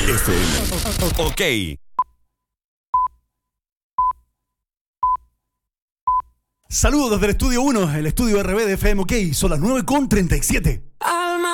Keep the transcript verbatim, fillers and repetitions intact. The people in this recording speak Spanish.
F M. Ok. Saludos desde el estudio uno, el estudio R B de F M OK. Son las nueve con treinta y siete.